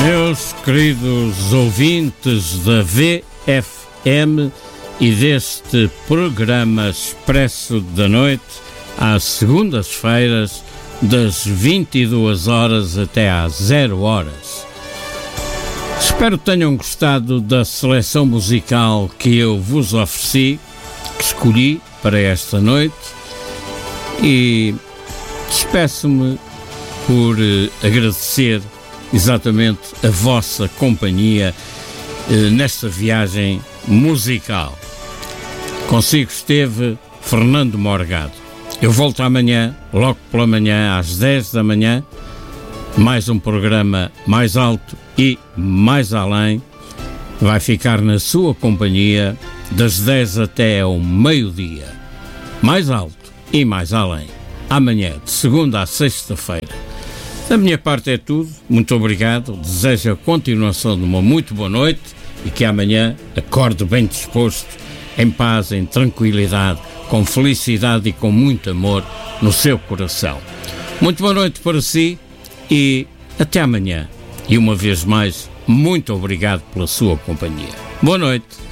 Meus queridos ouvintes da VFM e deste programa Expresso da Noite, às segundas-feiras, das 22 horas até às 0 horas. Espero que tenham gostado da seleção musical que eu vos ofereci, que escolhi para esta noite, e despeço-me por agradecer exatamente a vossa companhia nesta viagem musical. Consigo esteve Fernando Morgado. Eu volto amanhã, logo pela manhã, às 10 da manhã, mais um programa mais alto e mais além. Vai ficar na sua companhia das 10 até ao meio-dia. Mais alto e mais além. Amanhã, de segunda a sexta-feira. Da minha parte é tudo. Muito obrigado. Desejo a continuação de uma muito boa noite e que amanhã acorde bem disposto, em paz, em tranquilidade, com felicidade e com muito amor no seu coração. Muito boa noite para si e até amanhã. E uma vez mais, muito obrigado pela sua companhia. Boa noite.